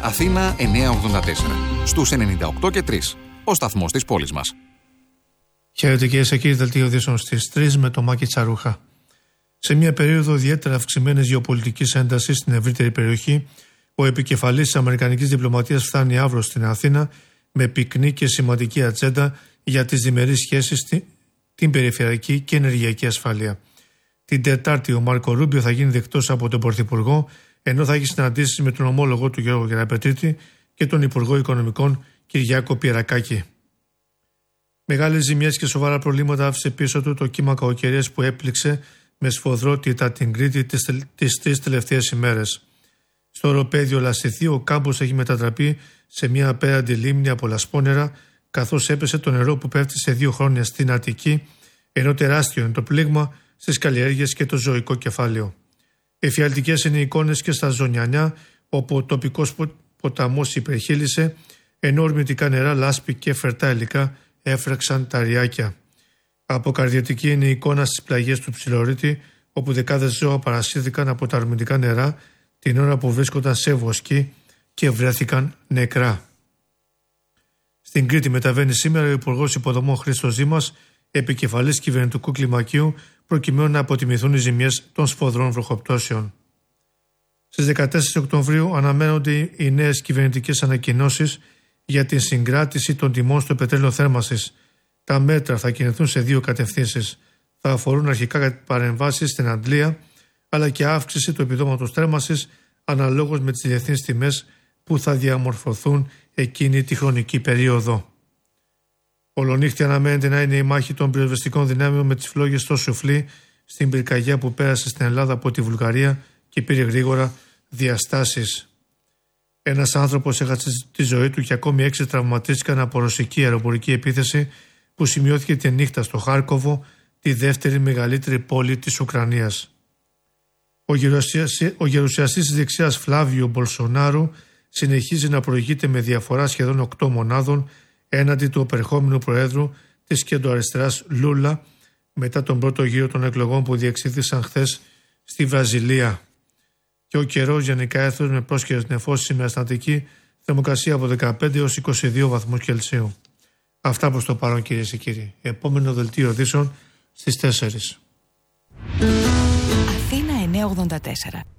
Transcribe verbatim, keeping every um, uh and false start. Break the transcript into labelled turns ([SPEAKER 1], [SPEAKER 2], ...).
[SPEAKER 1] Αθήνα εννιακόσια ογδόντα τέσσερα. Στους ενενήντα οκτώ και τρία. Ο σταθμός της πόλης μας.
[SPEAKER 2] Χαίρετε κυρίες και κύριοι, δελτίο ειδήσεων στις τρεις με το Μάκη Τσαρούχα. Σε μια περίοδο ιδιαίτερα αυξημένης γεωπολιτικής έντασης στην ευρύτερη περιοχή, ο επικεφαλής της Αμερικανικής διπλωματίας φτάνει αύριο στην Αθήνα με πυκνή και σημαντική ατζέντα για τις διμερείς σχέσεις, την περιφερειακή και ενεργειακή ασφάλεια. Την Τετάρτη ο Μάρκο Ρούμπιο θα γίνει δεκτός από τον Πρωθυπουργό, ενώ θα έχει συναντήσεις με τον ομόλογο του Γιώργο Γεραπετρίτη και τον Υπουργό Οικονομικών Κυριάκο Πιερακάκη. Μεγάλες ζημιές και σοβαρά προβλήματα άφησε πίσω του το κύμα κακοκαιρίας που έπληξε με σφοδρότητα την Κρήτη τις, τις τρεις τελευταίες ημέρες. Στο οροπέδιο Λασιθί ο κάμπος έχει μετατραπεί σε μια απέραντη λίμνη από λασπόνερα, καθώς έπεσε το νερό που πέφτει σε δύο χρόνια στην Αττική, ενώ τεράστιο είναι το πλήγμα στις καλλιέργειες και το ζωικό κεφάλαιο. Εφιαλτικές είναι οι εικόνες και στα Ζωνιανιά, όπου ο τοπικός ποταμός υπερχείλησε, ενώ ορμητικά νερά, λάσπη και φερτά υλικά έφραξαν τα ριάκια. Αποκαρδιωτική είναι η εικόνα στις πλαγιές του Ψιλορίτη, όπου δεκάδες ζώα παρασύρθηκαν από τα ορμητικά νερά την ώρα που βρίσκονταν σε βοσκή και βρέθηκαν νεκρά. Στην Κρήτη μεταβαίνει σήμερα ο Υπουργός Υποδομών Χρήστος Ζήμας, επικεφαλής κυβερνητικού κλιμακίου, προκειμένου να αποτιμηθούν οι ζημιές των σφοδρών βροχοπτώσεων. Στις δεκατέσσερις Οκτωβρίου αναμένονται οι νέες κυβερνητικές ανακοινώσεις για την συγκράτηση των τιμών στο πετρέλαιο θέρμανσης. Τα μέτρα θα κινηθούν σε δύο κατευθύνσεις. Θα αφορούν αρχικά παρεμβάσεις στην αντλία, αλλά και αύξηση του επιδόματος θέρμανσης αναλόγως με τις διεθνείς τιμές που θα διαμορφωθούν εκείνη τη χρονική περίοδο. Ολονύχτη αναμένεται να είναι η μάχη των πυροσβεστικών δυνάμεων με τις φλόγες στο Σουφλί, στην πυρκαγιά που πέρασε στην Ελλάδα από τη Βουλγαρία και πήρε γρήγορα διαστάσεις. Ένας άνθρωπος έχασε τη ζωή του και ακόμη έξι τραυματίστηκαν από ρωσική αεροπορική επίθεση που σημειώθηκε τη νύχτα στο Χάρκοβο, τη δεύτερη μεγαλύτερη πόλη της Ουκρανίας. Ο γερουσιαστής της δεξιάς Φλάβιο Μπολσονάρου συνεχίζει να προηγείται με διαφορά σχεδόν οκτώ μονάδων έναντι του επερχόμενου Προέδρου της κεντροαριστεράς Λούλα μετά τον πρώτο γύρο των εκλογών που διεξήχθησαν χθες στη Βραζιλία. Και ο καιρός γενικά έθωσε με πρόσχερες νεφώσεις με αστατική θερμοκρασία από δεκαπέντε έως είκοσι δύο βαθμούς Κελσίου. Αυτά προς το παρόν κυρίες και κύριοι. Επόμενο δελτίο ειδήσεων στις τέσσερις.
[SPEAKER 3] Αθήνα εννιακόσια ογδόντα τέσσερα.